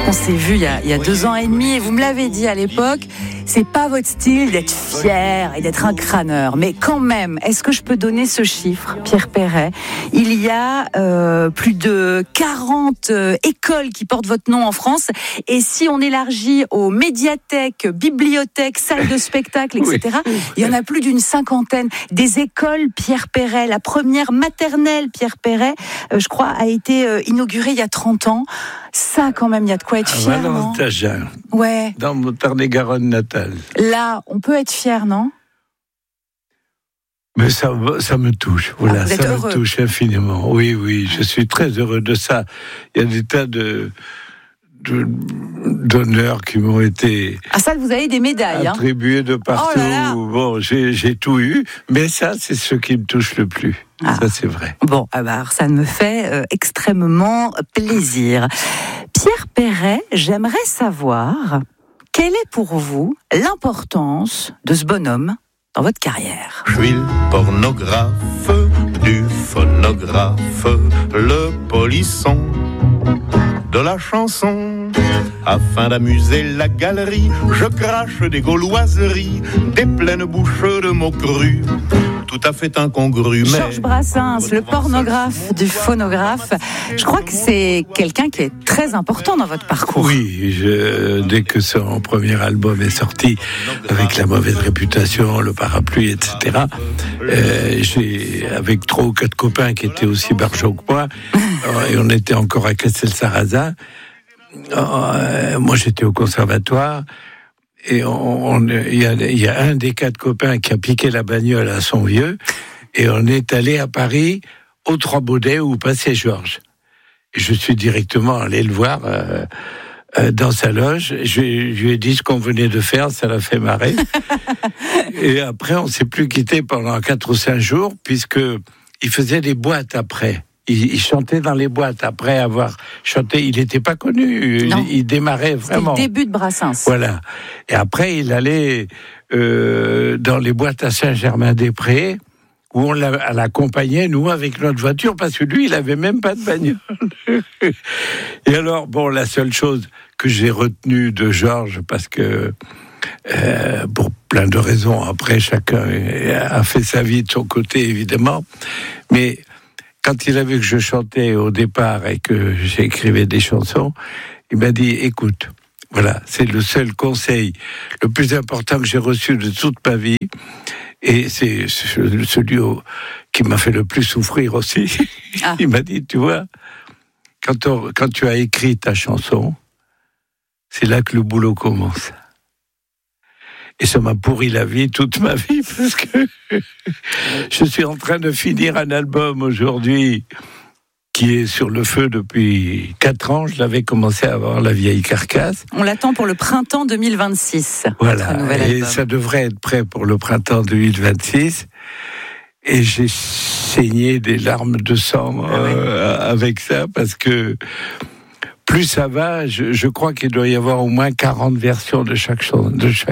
On s'est vu il y a 2 ans et demi et vous me l'avez dit à l'époque, c'est pas votre style d'être fier et d'être un crâneur. Mais quand même, est-ce que je peux donner ce chiffre, Pierre Perret ? Il y a plus de 40 écoles qui portent votre nom en France. Et si on élargit aux médiathèques, bibliothèques, salles de spectacle, etc., il y en a plus d'une 50aine. Des écoles Pierre Perret. La première maternelle Pierre Perret, je crois, a été inaugurée il y a 30 ans. Ça, quand même, il y a de quoi être fier, non ? Ouais. Dans mon Tarn-et-Garonne natal. Là, on peut être fier, non ? Mais ça me touche, voilà, ça me touche infiniment. Oui, je suis très heureux de ça. Il y a des tas d'honneurs qui m'ont été... Ah ça, vous avez des médailles, attribués de partout. Oh là là. Bon, j'ai tout eu, mais ça, c'est ce qui me touche le plus. Ça, c'est vrai. Bon, alors ça me fait extrêmement plaisir. Pierre Perret, j'aimerais savoir quelle est pour vous l'importance de ce bonhomme dans votre carrière. Je suis le pornographe du phonographe, le polisson de la chanson. Afin d'amuser la galerie, je crache des gauloiseries, des pleines bouches de mots crus, tout à fait incongrus. Georges Brassens, le pornographe du phonographe. Je crois que c'est quelqu'un qui est très important dans votre parcours. Oui, dès que son premier album est sorti, avec la mauvaise réputation, le parapluie, etc., j'ai, avec 3 ou 4 copains qui étaient aussi barjots que moi, et on était encore à Castel-Sarrazin, moi j'étais au conservatoire, et il y a un des 4 copains qui a piqué la bagnole à son vieux, et on est allé à Paris, aux Trois Baudets, où passait Georges. Et je suis directement allé le voir dans sa loge. Je lui ai dit ce qu'on venait de faire, ça l'a fait marrer. Et après, on ne s'est plus quitté pendant 4 ou 5 jours, puisqu'il faisait des boîtes après. Il chantait dans les boîtes après avoir chanté. Il n'était pas connu. Il démarrait vraiment. C'était le début de Brassens. Voilà. Et après, il allait dans les boîtes à Saint-Germain-des-Prés, où on l'accompagnait, nous, avec notre voiture, parce que lui, il n'avait même pas de bagnole. Et alors, bon, la seule chose que j'ai retenue de Georges, parce que pour plein de raisons, après, chacun a fait sa vie de son côté, évidemment, mais quand il a vu que je chantais au départ et que j'écrivais des chansons, il m'a dit, écoute, voilà, c'est le seul conseil le plus important que j'ai reçu de toute ma vie, et c'est celui qui m'a fait le plus souffrir aussi. Il m'a dit, tu vois, quand tu as écrit ta chanson, c'est là que le boulot commence. Et ça m'a pourri la vie, toute ma vie, parce que je suis en train de finir un album aujourd'hui qui est sur le feu depuis 4 ans. Je l'avais commencé à avoir, La vieille carcasse. On l'attend pour le printemps 2026. Voilà, et ça devrait être prêt pour le printemps 2026. Et j'ai saigné des larmes de sang avec ça, parce que plus ça va, je crois qu'il doit y avoir au moins 40 versions de chaque chanson.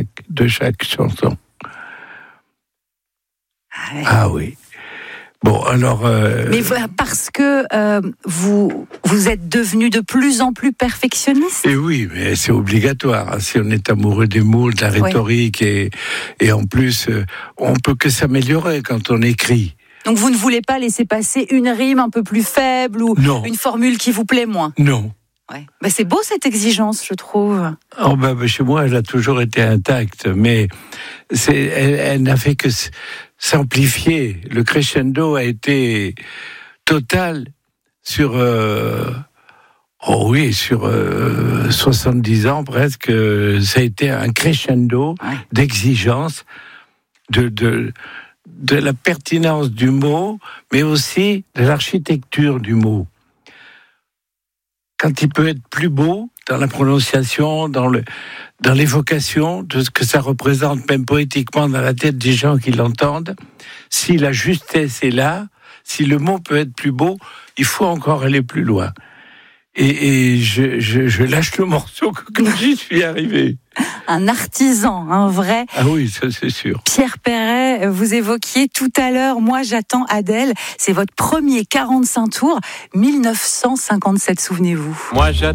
Ah oui. Bon, alors... Mais parce que vous êtes devenu de plus en plus perfectionniste. Et oui, mais c'est obligatoire. Si on est amoureux des mots, de la rhétorique, et en plus, on peut que s'améliorer quand on écrit. Donc vous ne voulez pas laisser passer une rime un peu plus faible ou une formule qui vous plaît moins ? Non. Ouais. Ben c'est beau cette exigence, je trouve. Chez moi, elle a toujours été intacte, mais elle n'a fait que s'amplifier. Le crescendo a été total sur 70 ans presque. Ça a été un crescendo d'exigence, de la pertinence du mot, mais aussi de l'architecture du mot. Quand il peut être plus beau dans la prononciation, dans l'évocation de ce que ça représente, même poétiquement dans la tête des gens qui l'entendent, si la justesse est là, si le mot peut être plus beau, il faut encore aller plus loin. Et je lâche le morceau quand j'y suis arrivé. Un artisan, un vrai. Ah oui, ça c'est sûr. Pierre Perret, vous évoquiez tout à l'heure, Moi j'attends Adèle. C'est votre premier 45 tours, 1957, souvenez-vous. Moi j'attends